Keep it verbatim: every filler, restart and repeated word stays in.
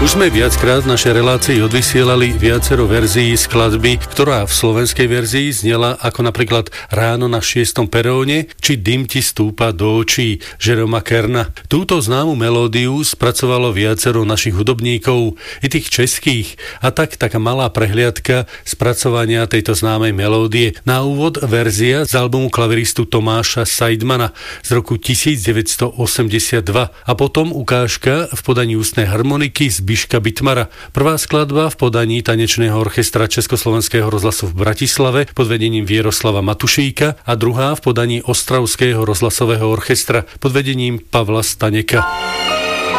Už sme viackrát v našej relácii odvysielali viacero verzií skladby, ktorá v slovenskej verzii znela ako napríklad Ráno na šiestom peróne či Dym ti stúpa do očí Jeroma Kerna. Túto známu melódiu spracovalo viacero našich hudobníkov, i tých českých, a tak taká malá prehliadka spracovania tejto známej melódie. Na úvod verzia z albumu klaviristu Tomáša Seidmana z roku devätnásťstoosemdesiatdva a potom ukážka v podaní ústnej harmoniky z Biška Bitmara. Prvá skladba v podaní tanečného orchestra Československého rozhlasu v Bratislave pod vedením Vieroslava Matušíka a druhá v podaní Ostravského rozhlasového orchestra pod vedením Pavla Staneka.